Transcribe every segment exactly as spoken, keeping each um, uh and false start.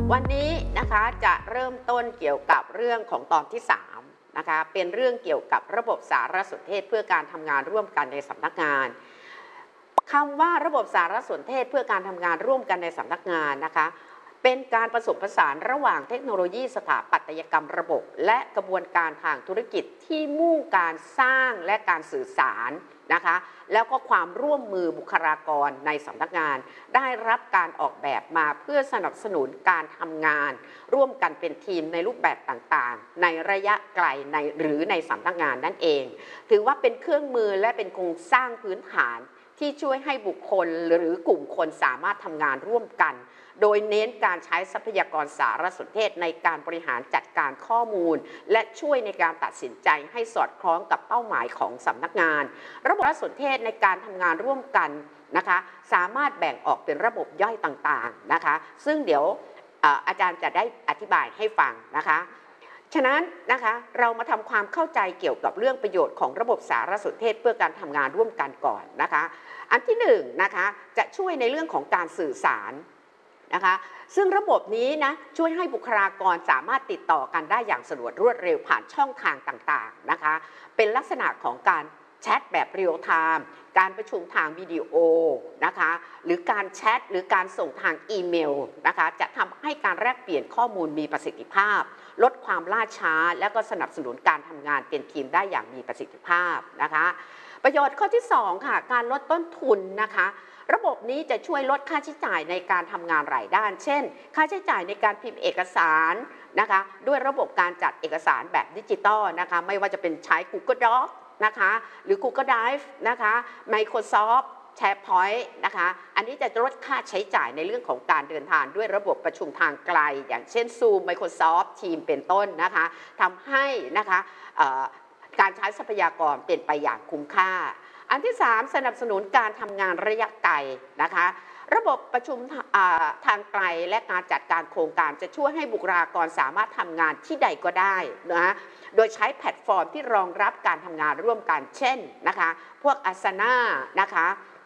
วันนี้นะคะจะเริ่มต้นเกี่ยวกับเรื่องของตอนที่สามนะคะเป็นเรื่องเกี่ยวกับระบบสารสนเทศเพื่อการทำงานร่วมกันในสำนักงานคำว่าระบบสารสนเทศเพื่อการทำงานร่วมกันในสำนักงานนะคะเป็นการผสมผสานระหว่างเทคโนโลยีสถาปัตยกรรมระบบและกระบวนการทางธุรกิจที่มุ่งการสร้างและการสื่อสารนะคะแล้วก็ความร่วมมือบุคลากรในสำนักงานได้รับการออกแบบมาเพื่อสนับสนุนการทำงานร่วมกันเป็นทีมในรูปแบบต่างๆในระยะไกลในหรือในสำนักงานนั่นเองถือว่าเป็นเครื่องมือและเป็นโครงสร้างพื้นฐานที่ช่วยให้บุคคลหรือกลุ่มคนสามารถทำงานร่วมกันโดยเน้นการใช้ทรัพยากรสารสนเทศในการบริหารจัดการข้อมูลและช่วยในการตัดสินใจให้สอดคล้องกับเป้าหมายของสำนักงานระบบสารสนเทศในการทำงานร่วมกันนะคะสามารถแบ่งออกเป็นระบบย่อยต่างๆนะคะซึ่งเดี๋ยวอาจารย์จะได้อธิบายให้ฟังนะคะฉะนั้นนะคะเรามาทำความเข้าใจเกี่ยวกับเรื่องประโยชน์ของระบบสารสนเทศเพื่อการทำงานร่วมกันก่อนนะคะอันที่หนึ่งนะคะจะช่วยในเรื่องของการสื่อสารนะคะซึ่งระบบนี้นะช่วยให้บุคลากรสามารถติดต่อกันได้อย่างสะดวกรวดเร็วผ่านช่องทางต่างๆนะคะเป็นลักษณะของการแชทแบบเรียลไทม์การประชุมทางวิดีโอนะคะหรือการแชทหรือการส่งทางอีเมลนะคะจะทำให้การแลกเปลี่ยนข้อมูลมีประสิทธิภาพลดความล่าช้าและก็สนับสนุนการทำงานเป็นทีมได้อย่างมีประสิทธิภาพนะคะประโยชน์ข้อที่สองค่ะการลดต้นทุนนะคะระบบนี้จะช่วยลดค่าใช้จ่ายในการทำงานหลายด้านเช่นค่าใช้จ่ายในการพิมพ์เอกสารนะคะด้วยระบบการจัดเอกสารแบบดิจิตอลนะคะไม่ว่าจะเป็นใช้ Google Docs นะคะหรือ Google Drive นะคะ Microsoft SharePoint นะคะอันนี้จะลดค่าใช้จ่ายในเรื่องของการเดินทางด้วยระบบประชุมทางไกลอย่างเช่น Zoom Microsoft Teams เป็นต้นนะคะทำให้นะคะการใช้ทรัพยากรเป็นไปอย่างคุ้มค่าอันที่สามสนับสนุนการทำงานระยะไกลนะคะระบบประชุมทางไกลและการจัดการโครงการจะช่วยให้บุคลากรสามารถทำงานที่ใดก็ได้นะโดยใช้แพลตฟอร์มที่รองรับการทำงานร่วมกันเช่นนะคะพวก Asana นะคะ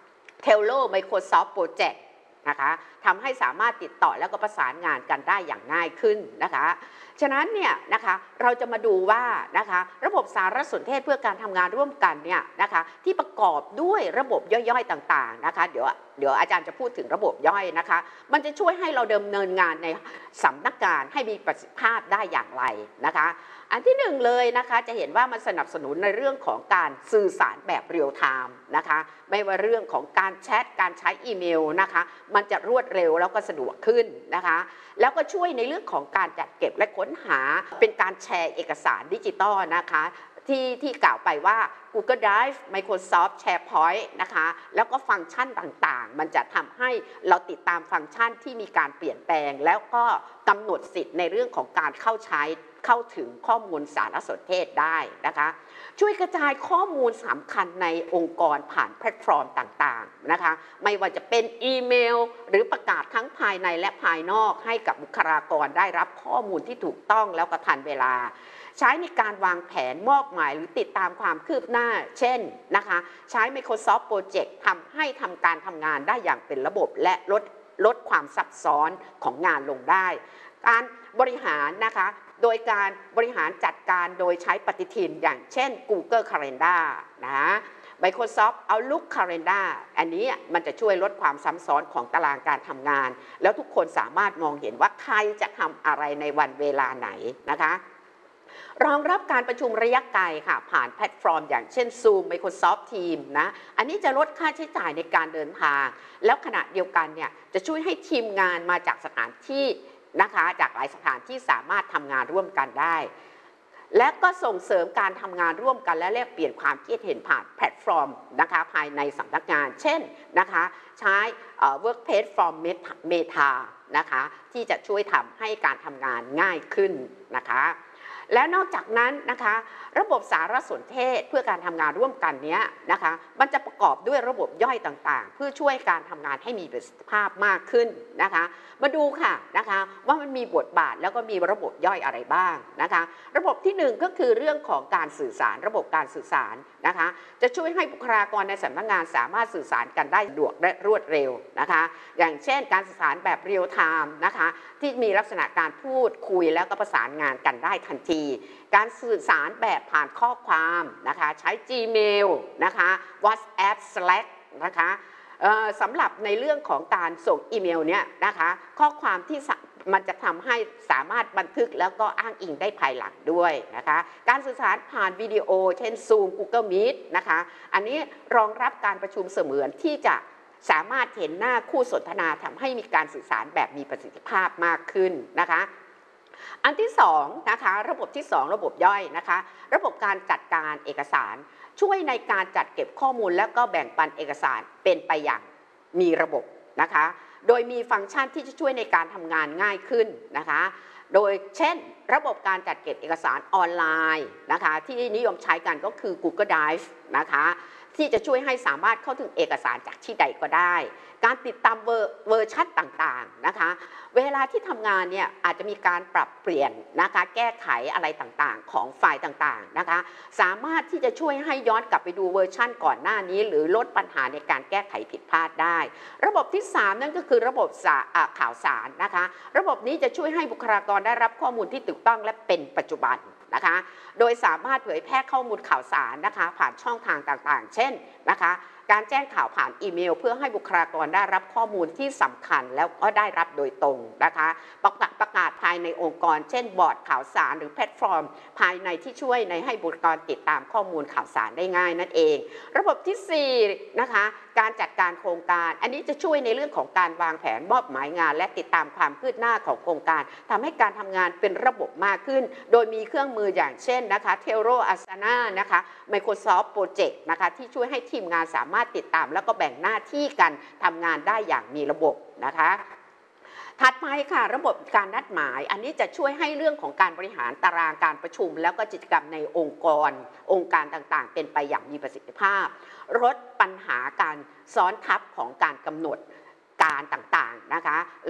Trello Microsoft Project นะคะทำให้สามารถติดต่อแล้วก็ประสานงานกันได้อย่างง่ายขึ้นนะคะฉะนั้นเนี่ยนะคะเราจะมาดูว่านะคะระบบสารสนเทศเพื่อการทำงานร่วมกันเนี่ยนะคะที่ประกอบด้วยระบบย่อยๆต่างๆนะคะเดี๋ยวเดี๋ยวอาจารย์จะพูดถึงระบบย่อยนะคะมันจะช่วยให้เราดำเนินงานในสำนักงานให้มีประสิทธิภาพได้อย่างไรนะคะอันที่หนึ่งเลยนะคะจะเห็นว่ามันสนับสนุนในเรื่องของการสื่อสารแบบเรียลไทม์นะคะไม่ว่าเรื่องของการแชทการใช้อีเมลนะคะมันจะรวดเร็วแล้วก็สะดวกขึ้นนะคะแล้วก็ช่วยในเรื่องของการจัดเก็บและค้นหาเป็นการแชร์เอกสารดิจิตอลนะคะที่ที่กล่าวไปว่า Google Drive Microsoft SharePoint นะคะแล้วก็ฟังก์ชันต่างๆมันจะทำให้เราติดตามฟังก์ชันที่มีการเปลี่ยนแปลงแล้วก็กำหนดสิทธิ์ในเรื่องของการเข้าใช้เข้าถึงข้อมูลสารสนเทศได้นะคะช่วยกระจายข้อมูลสำคัญในองค์กรผ่านแพลตฟอร์มต่างๆนะคะไม่ว่าจะเป็นอีเมลหรือประกาศทั้งภายในและภายนอกให้กับบุคลากรได้รับข้อมูลที่ถูกต้องแล้วก็ทันเวลาใช้ในการวางแผนมอบหมายหรือติดตามความคืบหน้าเช่นนะคะใช้ Microsoft Project ทำให้ทำการทำงานได้อย่างเป็นระบบและลดลดความซับซ้อนของงานลงได้การบริหารนะคะโดยการบริหารจัดการโดยใช้ปฏิทินอย่างเช่น Google Calendar นะ Microsoft Outlook Calendar อันนี้มันจะช่วยลดความซ้ำซ้อนของตารางการทำงานแล้วทุกคนสามารถมองเห็นว่าใครจะทำอะไรในวันเวลาไหนนะคะรองรับการประชุมระยะไกลค่ะผ่านแพลตฟอร์มอย่างเช่น Zoom Microsoft Teams นะอันนี้จะลดค่าใช้จ่ายในการเดินทางแล้วขณะเดียวกันเนี่ยจะช่วยให้ทีมงานมาจากสถานที่นะคะจากหลายสถานที่สามารถทำงานร่วมกันได้และก็ส่งเสริมการทำงานร่วมกันและแลกเปลี่ยนความคิดเห็นผ่านแพลตฟอร์มนะคะภายในสำนักงานเช่นนะคะใช้ Workplace from Meta นะคะที่จะช่วยทำให้การทำงานง่ายขึ้นนะคะและนอกจากนั้นนะคะระบบสารสนเทศเพื่อการทำงานร่วมกันเนี้ยนะคะมันจะประกอบด้วยระบบย่อยต่างๆเพื่อช่วยการทำงานให้มีประสิทธิภาพมากขึ้นนะคะมาดูค่ะนะคะว่ามันมีบทบาทแล้วก็มีระบบย่อยอะไรบ้างนะคะระบบที่หนึ่งก็คือเรื่องของการสื่อสารระบบการสื่อสารนะคะจะช่วยให้บุคลากรในสำนักงานสามารถสื่อสารกันได้สะดวกและรวดเร็วนะคะอย่างเช่นการสื่อสารแบบเรียลไทม์นะคะที่มีลักษณะการพูดคุยแล้วก็ประสานงานกันได้ทันทีการสื่อสารแบบผ่านข้อความนะคะใช้ Gmail นะคะ WhatsApp Slack นะคะสำหรับในเรื่องของการส่งอีเมลเนี่ยนะคะข้อความที่มันจะทำให้สามารถบันทึกแล้วก็อ้างอิงได้ภายหลังด้วยนะคะการสื่อสารผ่านวิดีโอเช่น Zoom Google Meet นะคะอันนี้รองรับการประชุมเสมือนที่จะสามารถเห็นหน้าคู่สนทนาทำให้มีการสื่อสารแบบมีประสิทธิภาพมากขึ้นนะคะอันที่สองนะคะระบบที่สองระบบย่อยนะคะระบบการจัดการเอกสารช่วยในการจัดเก็บข้อมูลและก็แบ่งปันเอกสารเป็นไปอย่างมีระบบนะคะโดยมีฟังก์ชันที่จะช่วยในการทำงานง่ายขึ้นนะคะโดยเช่นระบบการจัดเก็บเอกสารออนไลน์นะคะที่นิยมใช้กันก็คือ Google Drive นะคะที่จะช่วยให้สามารถเข้าถึงเอกสารจากที่ใดก็ได้การติดตามเวอร์เวอร์ชันต่างๆนะคะเวลาที่ทำงานเนี่ยอาจจะมีการปรับเปลี่ยนนะคะแก้ไขอะไรต่างๆของไฟล์ต่างๆนะคะสามารถที่จะช่วยให้ย้อนกลับไปดูเวอร์ชันก่อนหน้านี้หรือลดปัญหาในการแก้ไขผิดพลาดได้ระบบที่สามนั่นก็คือระบบข่าวสารนะคะระบบนี้จะช่วยให้บุคลากรได้รับข้อมูลที่ถูกต้องและเป็นปัจจุบันนะคะโดยสามารถเผยแพร่ข้อมูลข่าวสารนะคะผ่านช่องทางต่างๆเช่นนะคะการแจ้งข่าวผ่านอีเมลเพื่อให้บุคลากรได้รับข้อมูลที่สำคัญแล้วก็ได้รับโดยตรงนะคะประกาศประกาศภายในองค์กรเช่นบอร์ดข่าวสารหรือแพลตฟอร์มภายในที่ช่วยในให้บุคลากรติดตามข้อมูลข่าวสารได้ง่ายนั่นเองระบบที่สี่นะคะการจัดการโครงการอันนี้จะช่วยในเรื่องของการวางแผนมอบหมายงานและติดตามความคืบหน้าของโครงการทำให้การทำงานเป็นระบบมากขึ้นโดยมีเครื่องมืออย่างเช่นนะคะ Trello Asana นะคะ Microsoft Project นะคะที่ช่วยให้ทีมงานสามารถติดตามแล้วก็แบ่งหน้าที่กันทำงานได้อย่างมีระบบนะคะถัดไปค่ะระบบการนัดหมายอันนี้จะช่วยให้เรื่องของการบริหารตารางการประชุมแล้วก็กิจกรรมในองค์กรองค์การต่างๆเป็นไปอย่างมีประสิทธิภาพลดปัญหาการซ้อนทับของการกำหนดการต่างๆนะคะ